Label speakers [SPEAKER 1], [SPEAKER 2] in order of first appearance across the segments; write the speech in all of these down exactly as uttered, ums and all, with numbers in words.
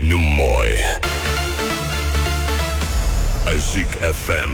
[SPEAKER 1] Numoy Azik F M.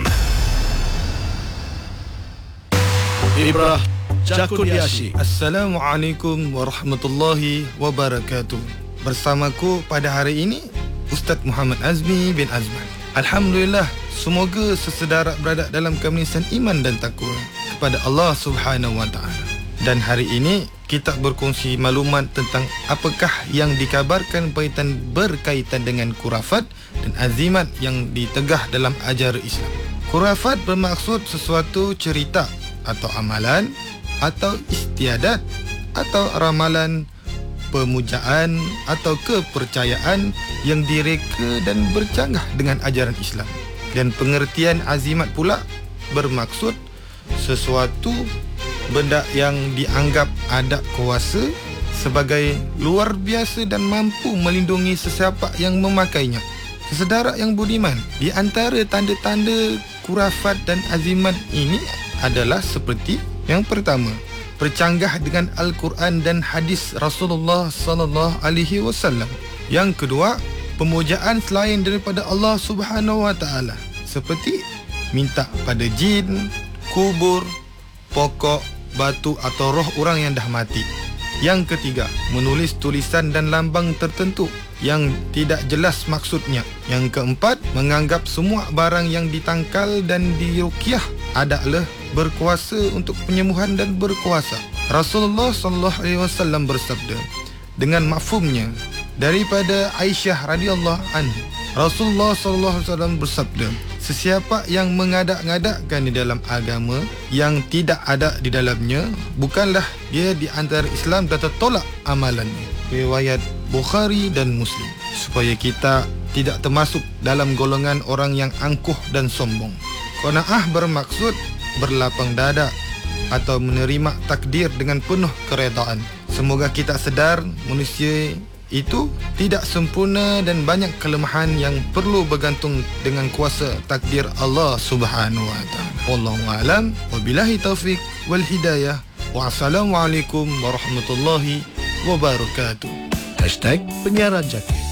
[SPEAKER 2] Ibrah Jakudiashi.
[SPEAKER 3] Assalamualaikum warahmatullahi wabarakatuh. Bersamaku pada hari ini Ustaz Muhammad Azmi bin Azman. Alhamdulillah, semoga sesedara berada dalam kemanisan iman dan takwa kepada Allah Subhanahu wa taala. Dan hari ini kita berkongsi maklumat tentang apakah yang dikabarkan berkaitan, berkaitan dengan khurafat dan azimat yang ditegah dalam ajaran Islam. Khurafat bermaksud sesuatu cerita atau amalan atau istiadat atau ramalan, pemujaan atau kepercayaan yang direka dan bercanggah dengan ajaran Islam. Dan pengertian azimat pula bermaksud sesuatu benda yang dianggap ada kuasa sebagai luar biasa dan mampu melindungi sesiapa yang memakainya. Saudara yang budiman, di antara tanda-tanda khurafat dan azimat ini adalah seperti yang pertama, bercanggah dengan Al-Quran dan hadis Rasulullah sallallahu alaihi wasallam. Yang kedua, pemujaan selain daripada Allah Subhanahu wa taala, seperti minta pada jin, kubur, pokok, batu atau roh orang yang dah mati. Yang ketiga, menulis tulisan dan lambang tertentu yang tidak jelas maksudnya. Yang keempat, menganggap semua barang yang ditangkal dan diruqyah adalah berkuasa untuk penyembuhan dan berkuasa. Rasulullah sallallahu alaihi wasallam bersabda dengan mafhumnya daripada Aisyah radhiyallahu anha. Rasulullah sallallahu alaihi wasallam bersabda, sesiapa yang mengadak-ngadakkan di dalam agama yang tidak ada di dalamnya, bukanlah dia di antara Islam dan tertolak amalannya. Riwayat Bukhari dan Muslim. Supaya kita tidak termasuk dalam golongan orang yang angkuh dan sombong. Qanaah bermaksud berlapang dada atau menerima takdir dengan penuh keredaan. Semoga kita sedar manusia itu tidak sempurna dan banyak kelemahan yang perlu bergantung dengan kuasa takdir Allah Subhanahu wa taala. Wallahu a'lam, wabillahi taufik wal hidayah. Wassalamualaikum warahmatullahi wabarakatuh.
[SPEAKER 2] Hashtag Penyiaran Jakit.